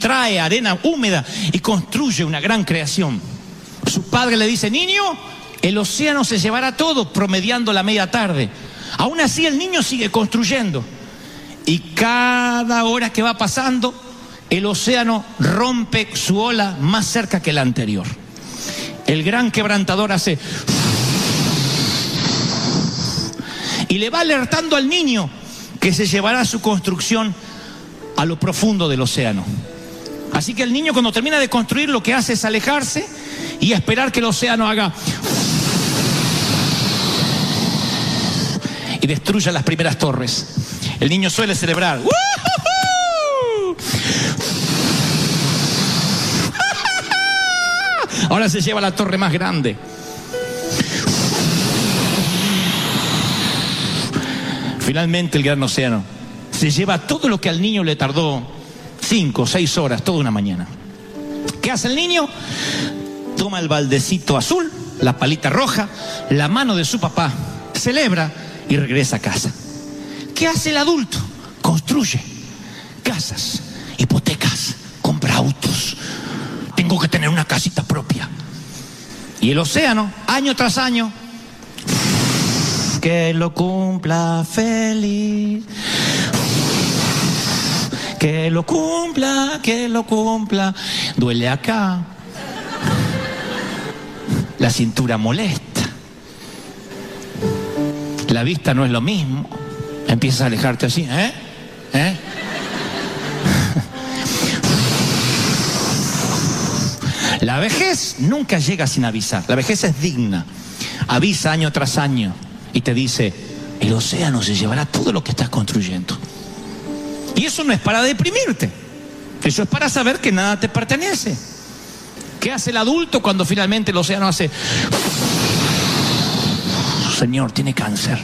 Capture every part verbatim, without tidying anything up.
trae arena húmeda y construye una gran creación. Su padre le dice: niño, el océano se llevará todo, promediando la media tarde. Aún así el niño sigue construyendo. Y cada hora que va pasando, el océano rompe su ola más cerca que la anterior. El gran quebrantador hace... y le va alertando al niño que se llevará su construcción a lo profundo del océano. Así que el niño, cuando termina de construir, lo que hace es alejarse y esperar que el océano haga... y destruya las primeras torres. El niño suele celebrar. Ahora se lleva la torre más grande. Finalmente el gran océano se lleva todo lo que al niño le tardó cinco o seis horas, toda una mañana. ¿Qué hace el niño? Toma el baldecito azul, la palita roja, la mano de su papá, celebra y regresa a casa. ¿Qué hace el adulto? Construye casas, hipotecas, compra autos. Tengo que tener una casita propia. Y el océano, año tras año, que lo cumpla feliz, que lo cumpla, que lo cumpla. Duele acá, la cintura molesta, la vista no es lo mismo. Empiezas a alejarte así, ¿eh? ¿Eh? La vejez nunca llega sin avisar. La vejez es digna. Avisa año tras año y te dice: el océano se llevará todo lo que estás construyendo. Y eso no es para deprimirte. Eso es para saber que nada te pertenece. ¿Qué hace el adulto cuando finalmente el océano hace... Señor, tiene cáncer?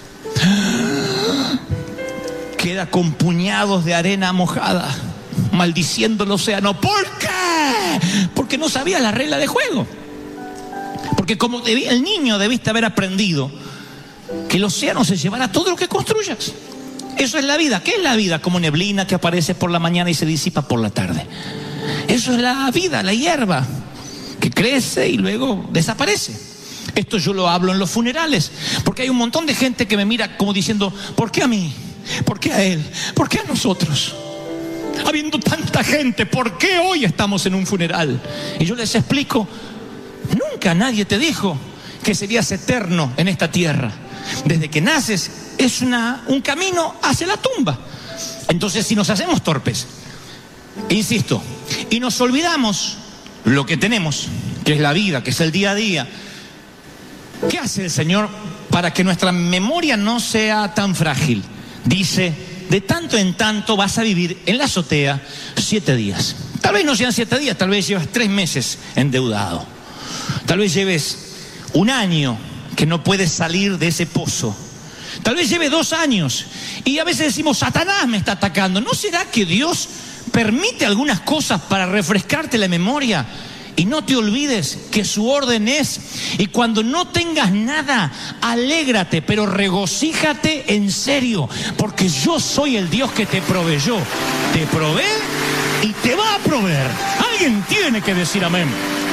Queda con puñados de arena mojada, maldiciendo el océano. ¿Por qué? Porque no sabía la regla de juego. Porque como debía, el niño debiste haber aprendido que el océano se llevará todo lo que construyas. Eso es la vida. ¿Qué es la vida? Como neblina que aparece por la mañana y se disipa por la tarde. Eso es la vida, la hierba que crece y luego desaparece. Esto yo lo hablo en los funerales, porque hay un montón de gente que me mira como diciendo: ¿por qué a mí? ¿Por qué a él? ¿Por qué a nosotros? Habiendo tanta gente, ¿por qué hoy estamos en un funeral? Y yo les explico: nunca nadie te dijo que serías eterno en esta tierra. Desde que naces es una, un camino hacia la tumba. Entonces, si nos hacemos torpes, insisto, y nos olvidamos lo que tenemos, que es la vida, que es el día a día, ¿qué hace el Señor para que nuestra memoria no sea tan frágil? Dice: de tanto en tanto vas a vivir en la azotea siete días. Tal vez no sean siete días, tal vez llevas tres meses endeudado. Tal vez lleves un año que no puedes salir de ese pozo. Tal vez lleve dos años. Y a veces decimos: Satanás me está atacando. ¿No será que Dios permite algunas cosas para refrescarte la memoria? Y no te olvides que su orden es: y cuando no tengas nada, alégrate, pero regocíjate en serio, porque yo soy el Dios que te proveyó. Te provee y te va a proveer. Alguien tiene que decir amén.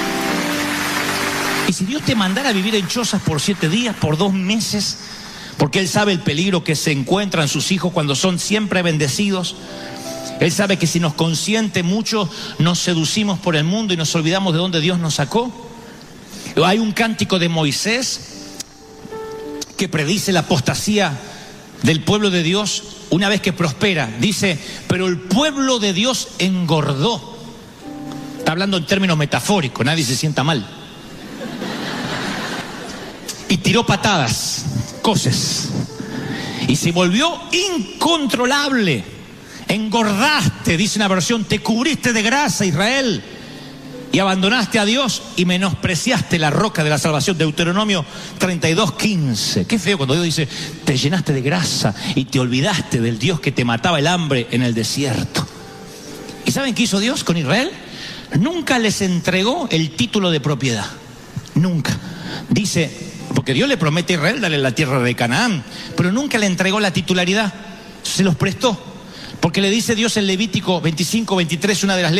Y si Dios te mandara a vivir en chozas por siete días, por dos meses, porque Él sabe el peligro que se encuentran sus hijos cuando son siempre bendecidos. Él sabe que si nos consiente mucho, nos seducimos por el mundo y nos olvidamos de dónde Dios nos sacó. Hay un cántico de Moisés que predice la apostasía del pueblo de Dios una vez que prospera. Dice: pero el pueblo de Dios engordó. Está hablando en términos metafóricos, nadie se sienta mal. Y tiró patadas, coces, y se volvió incontrolable. Engordaste, dice una versión, te cubriste de grasa, Israel, y abandonaste a Dios y menospreciaste la roca de la salvación. Deuteronomio treinta y dos, quince. Qué feo cuando Dios dice: te llenaste de grasa y te olvidaste del Dios que te mataba el hambre en el desierto. ¿Y saben qué hizo Dios con Israel? Nunca les entregó el título de propiedad. Nunca. Dice, porque Dios le promete a Israel darle la tierra de Canaán, pero nunca le entregó la titularidad. Se los prestó. Porque le dice Dios en Levítico veinticinco, veintitrés, una de las leyes.